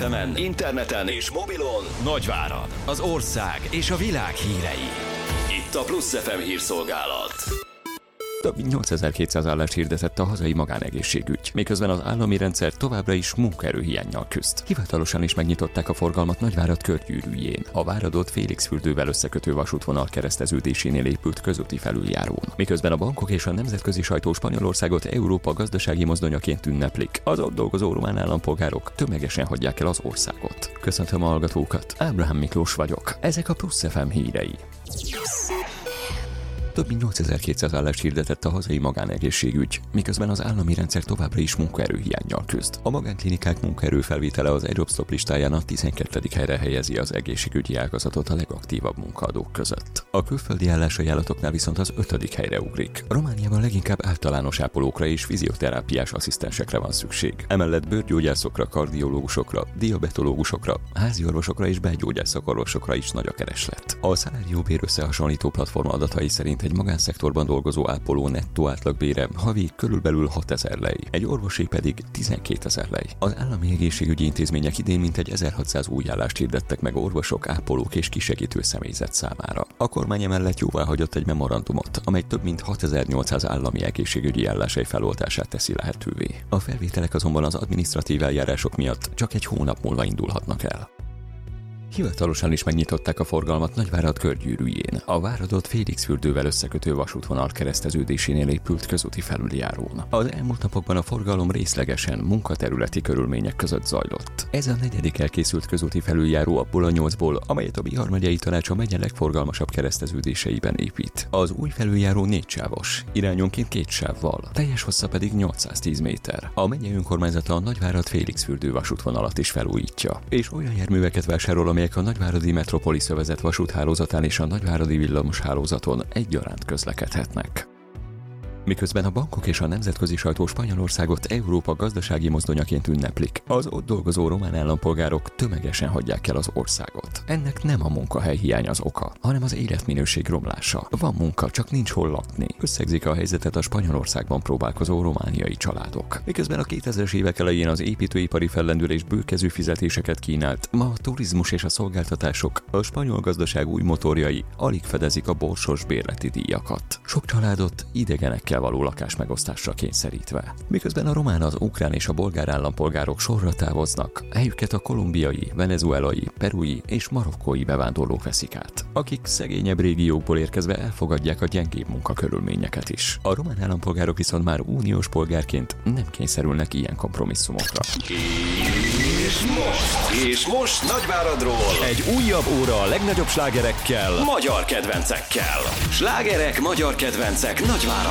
FM-en, interneten és mobilon Nagyvárad, az ország és a világ hírei. Itt a Plusz FM hírszolgálat. Több mint 8200 állást hirdetett a hazai magánegészségügy, miközben az állami rendszer továbbra is munkaerőhiánnyal küzd. Hivatalosan is megnyitották a forgalmat Nagyvárad körgyűrűjén, a Váradot Félixfürdővel összekötő vasútvonal kereszteződésénél épült közúti felüljárón. Miközben a bankok és a nemzetközi sajtó Spanyolországot Európa gazdasági mozdonyaként ünneplik, az ott dolgozó román állampolgárok tömegesen hagyják el az országot. Köszöntöm a hallgatókat, Ábrahám Miklós vagyok. Ezek a Plusz FM hírei. Több mint 8200 állást hirdetett a hazai magánegészségügy, miközben az állami rendszer továbbra is munkaerőhiánnyal küzd. A magánklinikák munkaerőfelvétele az Eurostop listáján a 12. helyre helyezi az egészségügyi ágazatot a legaktívabb munkaadók között. A külföldi állásajánlatoknál viszont az 5. helyre ugrik. Romániában leginkább általános ápolókra és fizioterápiás asszisztensekre van szükség. Emellett bőrgyógyászokra, kardiológusokra, diabetológusokra, háziorvosokra és belgyógyászakorvosokra is nagy a kereslet. A Salário bér összehasonlító platform adatai szerint egy magánszektorban dolgozó ápoló nettó átlagbére havi körülbelül 6000 lej, egy orvosi pedig 12 000 lej. Az állami egészségügyi intézmények idén mintegy 1600 új állást hirdettek meg orvosok, ápolók és kisegítő személyzet számára. A kormány emellett jóváhagyott egy memorandumot, amely több mint 6800 állami egészségügyi állásai feloldását teszi lehetővé. A felvételek azonban az adminisztratív eljárások miatt csak egy hónap múlva indulhatnak el. Hivatalosan is megnyitották a forgalmat Nagyvárad körgyűrűjén, a Váradot Félixfürdővel összekötő vasútvonal kereszteződésénél épült közúti felüljárón. Az elmúlt napokban a forgalom részlegesen munkaterületi körülmények között zajlott. Ez a 4. elkészült közúti felüljáró abból a 8-ból, amelyet a Bihar megyei tanács a megye legforgalmasabb kereszteződéseiben épít. Az új felüljáró 4 sávos, irányonként 2 sávval, teljes hossza pedig 810 méter. A megye önkormányzata a Nagyvárad Félixfürdő vasútvonalat is felújítja, és olyan járműveket vásárol, amelyek a Nagyváradi Metropolis övezet vasúthálózatán és a Nagyváradi villamoshálózaton egyaránt közlekedhetnek. Miközben a bankok és a nemzetközi sajtó Spanyolországot Európa gazdasági mozdonyaként ünneplik, az ott dolgozó román állampolgárok tömegesen hagyják el az országot. Ennek nem a munkahelyhiány az oka, hanem az életminőség romlása. Van munka, csak nincs hol lakni. Összegzik a helyzetet a Spanyolországban próbálkozó romániai családok. Miközben a 2000-es évek elején az építőipari fellendülés bőkezű fizetéseket kínált, ma a turizmus és a szolgáltatások, a spanyol gazdaság új motorjai alig fedezik a borsos bérleti díjakat. Sok családot idegenekkel való lakásmegosztásra kényszerítve. Miközben a román, az ukrán és a bolgár állampolgárok sorra távoznak, helyüket a kolumbiai, venezuelai, perui és marokkói bevándorlók veszik át, akik szegényebb régiókból érkezve elfogadják a gyengébb munkakörülményeket is. A román állampolgárok viszont már uniós polgárként nem kényszerülnek ilyen kompromisszumokra. És most Nagyváradról egy újabb óra a legnagyobb slágerekkel, magyar kedvencekkel. Slágerek, magyar kedvencek Nagyváradról.